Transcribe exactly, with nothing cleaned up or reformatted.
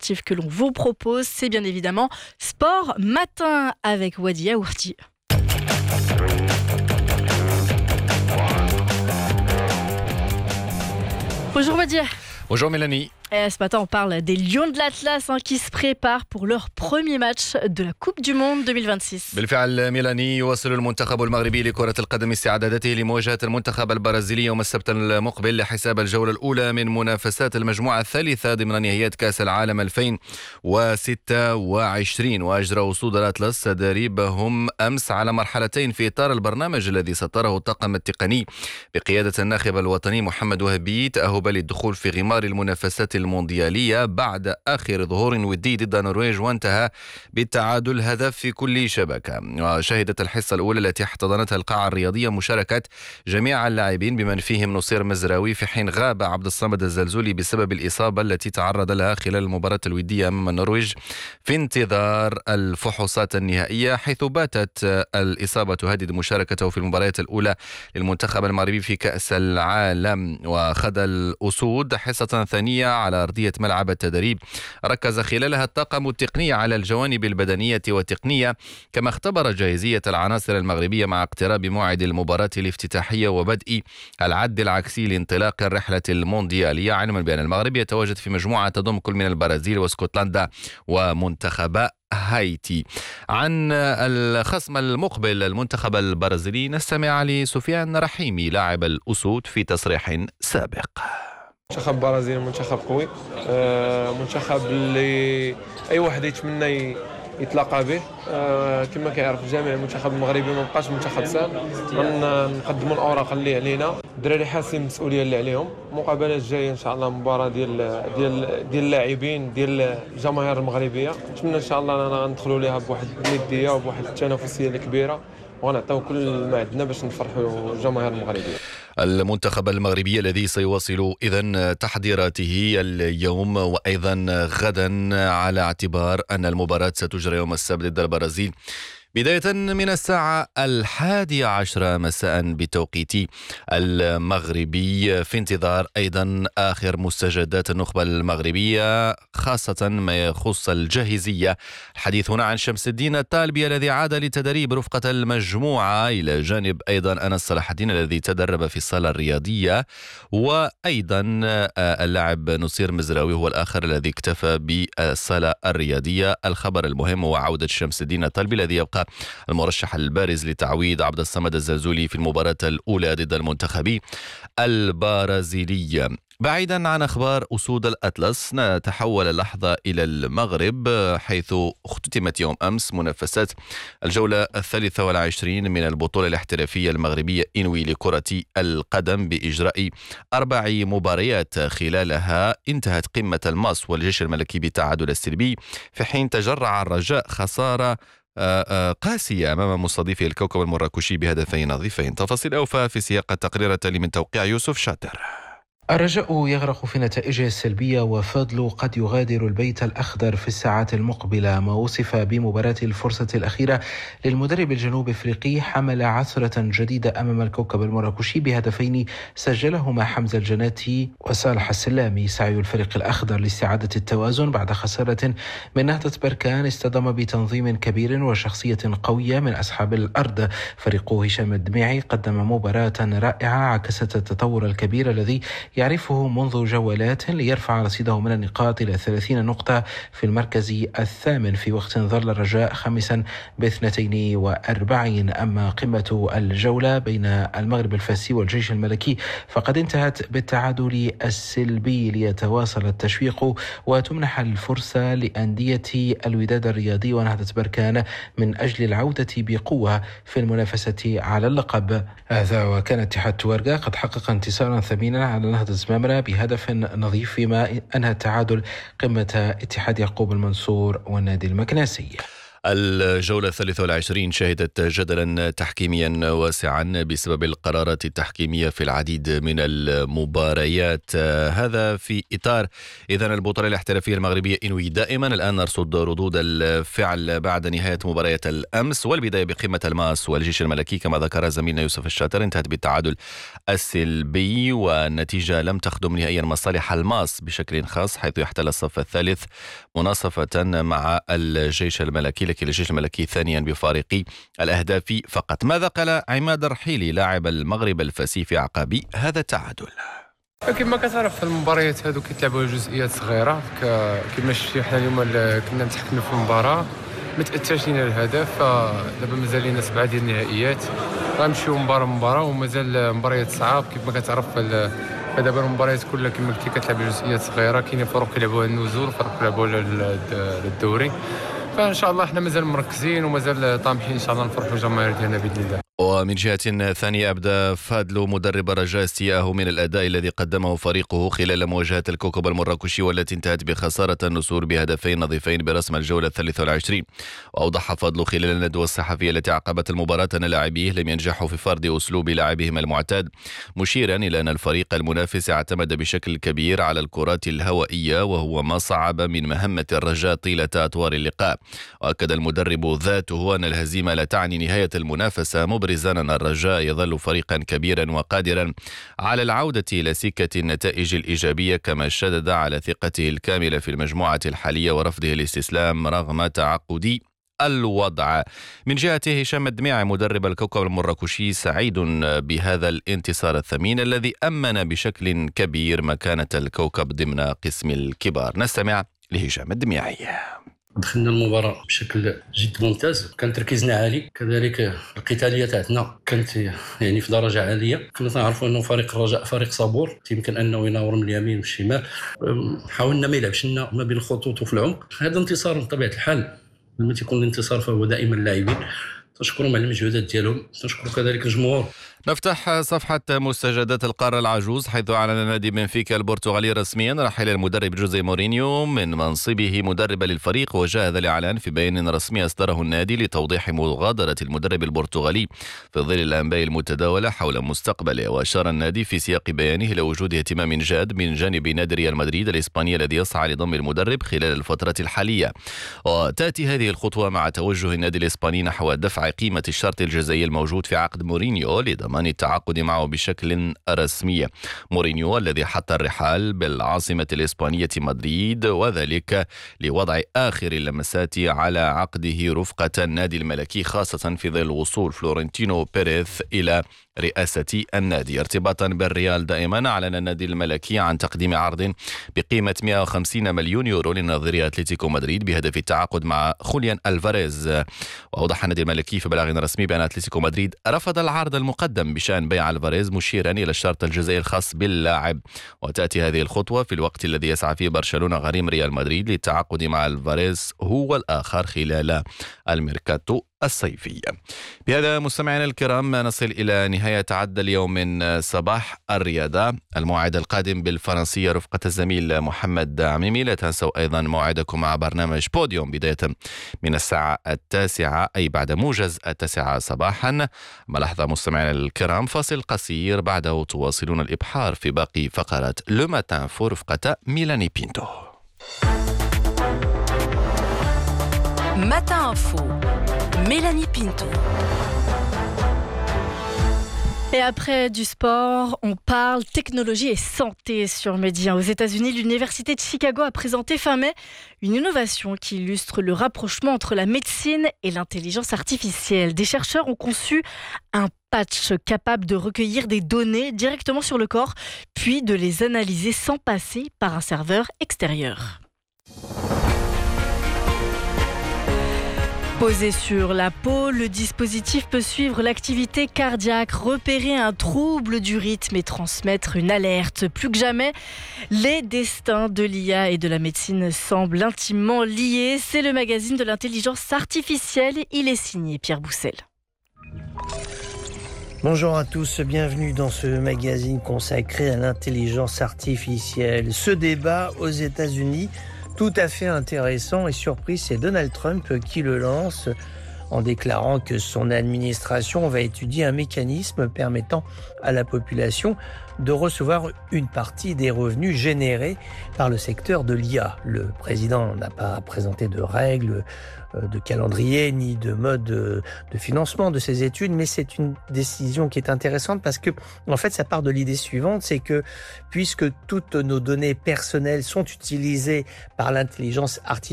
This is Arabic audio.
sportive que l'on vous propose, c'est bien évidemment Sport Matin avec Wadi Yaourti. Bonjour Wadi. Bonjour Mélanie. Et ce matin, on parle des Lions de l'Atlas hein, qui se préparent pour leur premier match de la Coupe du Monde ألفين وستة وعشرين. بالفعل ميلاني يواصل المنتخب المغربي لكرة القدم استعداداته لمواجهة المنتخب البرازيلي يوم السبت المقبل لحساب الجولة الأولى من منافسات المجموعة الثالثة ضمن نهائيات كأس العالم ألفين وستة وعشرين. وأجرى أسود الأطلس تدريبهم أمس على مرحلتين في إطار البرنامج الذي سطره الطاقم التقني بقيادة الناخب الوطني محمد وهبي تأهبا للدخول في غمار المنافسات المونديالية بعد آخر ظهور ودي ضد النرويج وانتهى بالتعادل هدف في كل شبكة. وشهدت الحصة الأولى التي احتضنتها القاعة الرياضية مشاركة جميع اللاعبين بمن فيهم نصير مزراوي في حين غاب عبد الصمد الزلزولي بسبب الإصابة التي تعرض لها خلال المباراة الودية أمام النرويج في انتظار الفحوصات النهائية، حيث باتت الإصابة تهدد مشاركته في المباريات الأولى للمنتخب المغربي في كأس العالم. وخد الأسود حصة ثانية على أرضية ملعب التدريب ركز خلالها الطاقم التقني على الجوانب البدنية والتقنية، كما اختبر جاهزية العناصر المغربية مع اقتراب موعد المباراة الافتتاحية وبدء العد العكسي لانطلاق الرحلة المونديالية، علما بأن المغرب يتواجد في مجموعة تضم كل من البرازيل واسكتلندا ومنتخب هايتي. عن الخصم المقبل المنتخب البرازيلي نستمع لسفيان رحيمي لاعب الأسود في تصريح سابق. منتخب برازيل منتخب قوي، منتخب اللي اي واحد يتمنى يتلاقى به. كما كيعرف الجميع المنتخب المغربي ما بقاش منتخب سهل، نقدموا الاوراق اللي علينا، الدراري حاسين المسؤوليه اللي عليهم. المقابله الجايه ان شاء الله مباراه ديال ديال ديال اللاعبين ديال الجماهير المغربيه، نتمنى ان شاء الله ندخلوا ليها بواحد النديه وبواحد التنافسيه الكبيره ونعطيو كل ما عندنا باش نفرحوا الجماهير المغربيه. المنتخب المغربي الذي سيواصل إذن تحضيراته اليوم وأيضا غدا على اعتبار أن المباراة ستجرى يوم السبت ضد البرازيل بداية من الساعة الحادية عشرة مساء بتوقيت المغربي، في انتظار أيضا آخر مستجدات النخبة المغربية خاصة ما يخص الجاهزية. الحديث هنا عن شمس الدين الطالبي الذي عاد لتدريب رفقة المجموعة، إلى جانب أيضا أنس صلاح الدين الذي تدرب في الصالة الرياضية، وأيضا اللاعب نصير مزراوي هو الآخر الذي اكتفى بالصالة الرياضية. الخبر المهم هو عودة شمس الدين الطالبي الذي يبقى المرشح البارز لتعويض عبد الصمد الزلزولي في المباراة الأولى ضد المنتخب البرازيلي. بعيدا عن أخبار أسود الأطلس نتحول اللحظة إلى المغرب، حيث اختتمت يوم أمس منافسات الجولة الثالثة والعشرين من البطولة الاحترافية المغربية إنوي لكرة القدم بإجراء أربع مباريات. خلالها انتهت قمة الماس والجيش الملكي بالتعادل السلبي، في حين تجرع الرجاء خسارة قاسية أمام مستضيفي الكوكب المراكشي بهدفين نظيفين. تفاصيل أوفى في سياق التقرير التالي من توقيع يوسف شاتر. الرجاء يغرق في نتائجه السلبية وفضل قد يغادر البيت الأخضر في الساعات المقبلة. ما وصف بمباراة الفرصة الأخيرة للمدرب الجنوب أفريقي حمل عثرة جديدة أمام الكوكب المراكشي بهدفين سجلهما حمزة الجناتي وصالح السلامي. سعي الفريق الأخضر لاستعادة التوازن بعد خسارة من نهضة بركان اصطدم بتنظيم كبير وشخصية قوية من أصحاب الأرض. فريق هشام الدميعي قدم مباراة رائعة عكست التطور الكبير الذي يعرفه منذ جولات ليرفع رصيده من النقاط إلى ثلاثين نقطة في المركز الثامن، في وقت ظل الرجاء خامسا باثنتين وأربعين. أما قمة الجولة بين المغرب الفاسي والجيش الملكي فقد انتهت بالتعادل السلبي، ليتواصل التشويق وتمنح الفرصة لأندية الوداد الرياضي ونهضة بركان من أجل العودة بقوة في المنافسة على اللقب. هذا وكان اتحاد توارغا قد حقق انتصارا ثمينا على نهضة زمامرة بهدف نظيف، فيما أنهى التعادل قمة اتحاد يعقوب المنصور والنادي المكناسي. الجولة الثالثة والعشرين شهدت جدلا تحكيميا واسعا بسبب القرارات التحكيمية في العديد من المباريات. هذا في إطار إذن البطولة الاحترافية المغربية إنوي دائما. الآن نرصد ردود الفعل بعد نهاية مبارية الأمس، والبداية بقمة الماس والجيش الملكي. كما ذكر زميلنا يوسف الشاطر انتهت بالتعادل السلبي، والنتيجة لم تخدم نهائيا مصالح الماس بشكل خاص، حيث يحتل الصف الثالث مناصفة مع الجيش الملكي، لكن الجيش الملكي ثانيا بفارق الأهداف فقط. ماذا قال عماد الرحيلي لاعب المغرب الفاسي في أعقاب هذا التعادل؟ كما كتعرف في المباريات هادو كيتلعبوا جزئيات صغيره، كما شفتي حنا اليوم كنا متحكمين في المباراه، ما تاثرش لينا الهدف. دابا مازال لينا سبعه ديال النهائيات، غنمشيو مباراه مباراه، ومازال مباريات صعاب كما كتعرف. دابا المباريات كلها كما قلتي كتلعب جزئيات صغيره، كاينين فرق كيلعبوها النزول وفرق كيلعبوها للدوري. فان شاء الله احنا مازال مركزين ومازال طامحين ان شاء الله نفرحوا الجماهير ديالنا باذن الله. ومن جهة ثانية أبدى فادلو مدرب الرجاء استياءه من الأداء الذي قدمه فريقه خلال مواجهة الكوكب المراكشي، والتي انتهت بخسارة النسور بهدفين نظيفين برسم الجولة الثالثة والعشرين. وأوضح فادلو خلال الندوة الصحفية التي عقبت المباراة أن لاعبيه لم ينجحوا في فرض أسلوب لاعبهم المعتاد، مشيرا إلى أن الفريق المنافس اعتمد بشكل كبير على الكرات الهوائية، وهو ما صعب من مهمة الرجاء طيلة أطوار اللقاء. وأكد المدرب ذاته أن الهزيمة لا تعني نهاية المنافسة، مبرزا أن الرجاء يظل فريقا كبيرا وقادرا على العودة إلى سكة النتائج الإيجابية، كما شدد على ثقته الكاملة في المجموعة الحالية ورفضه الاستسلام رغم تعقد الوضع. من جهته هشام الدميعي مدرب الكوكب المراكشي سعيد بهذا الانتصار الثمين الذي أمن بشكل كبير مكانة الكوكب ضمن قسم الكبار. نستمع لهشام الدميعي. دخلنا المباراة بشكل جد ممتاز، كان تركيزنا عالي، كذلك القتالية تاعتنا كانت يعني في درجة عالية. كنا نعرفوا أنه فريق الرجاء فريق صبور، يمكن أنه يناور من اليمين والشمال، حاولنا ما يلعبش لنا ما بين الخطوط وفي العمق. هذا انتصار بطبيعة الحال، لما تكون الانتصار فهو دائما اللاعبين تشكرهم على المجهودات ديالهم، تشكر كذلك الجمهور. نفتح صفحة مستجدات القارة العجوز، حيث أعلن نادي بنفيكا البرتغالي رسميا رحيل المدرب جوزيه مورينيو من منصبه مدربا للفريق. وجاء هذا الإعلان في بيان رسمي أصدره النادي لتوضيح مغادرة المدرب البرتغالي في ظل الأنباء المتداولة حول مستقبله. وأشار النادي في سياق بيانه إلى وجود اهتمام جاد من جانب نادي ريال مدريد الإسباني الذي يسعى لضم المدرب خلال الفترة الحالية. وتأتي هذه الخطوة مع توجه النادي الإسباني نحو دفع قيمة الشرط الجزائي الموجود في عقد مورينيو لضمان التعاقد معه بشكل رسمي. مورينيو الذي حط الرحال بالعاصمة الإسبانية مدريد، وذلك لوضع آخر اللمسات على عقده رفقة النادي الملكي، خاصة في ظل وصول فلورنتينو بيريز إلى رئاسة النادي. ارتباطا بالريال دائما، أعلن النادي الملكي عن تقديم عرض بقيمة مئة وخمسين مليون يورو لنظير أتلتيكو مدريد بهدف التعاقد مع خوليان ألفاريز. وأوضح النادي الملكي في بلاغ رسمي بأن أتلتيكو مدريد رفض العرض المقدم بشأن بيع ألفاريز، مشيرا إلى الشرط الجزائي الخاص باللاعب. وتأتي هذه الخطوة في الوقت الذي يسعى فيه برشلونة غريم ريال مدريد للتعاقد مع ألفاريز هو الآخر خلال الميركاتو الصيفي. بهذا مستمعينا الكرام نصل إلى نهاية عد اليوم من صباح الرياضة. الموعد القادم بالفرنسية رفقة الزميل محمد عميمي. لا تنسوا أيضا موعدكم مع برنامج بوديوم بداية من الساعة التاسعة، أي بعد موجز التاسعة صباحا. ملاحظة مستمعينا الكرام، فاصل قصير بعده تواصلون الإبحار في باقي فقرات لو ماتان فو رفقة ميلاني بينتو. Matin Info, Mélanie Pinto. Et après du sport, on parle technologie et santé sur Média. Aux États-Unis, l'université de Chicago a présenté fin mai une innovation qui illustre le rapprochement entre la médecine et l'intelligence artificielle. Des chercheurs ont conçu un patch capable de recueillir des données directement sur le corps, puis de les analyser sans passer par un serveur extérieur. Posé sur la peau, le dispositif peut suivre l'activité cardiaque, repérer un trouble du rythme et transmettre une alerte. Plus que jamais, les destins de l'I A et de la médecine semblent intimement liés. C'est le magazine de l'intelligence artificielle. Il est signé Pierre Boussel. Bonjour à tous, bienvenue dans ce magazine consacré à l'intelligence artificielle. Ce débat aux États-Unis tout à fait intéressant et surpris. C'est Donald Trump qui le lance en déclarant que son administration va étudier un mécanisme permettant à la population de recevoir une partie des revenus générés par le secteur de l'I A. Le président n'a pas présenté de règles, de calendrier, ni de mode de financement de ces études, mais c'est une décision qui est intéressante parce que, en fait, ça part de l'idée suivante, c'est que puisque toutes nos données personnelles sont utilisées par l'intelligence artificielle,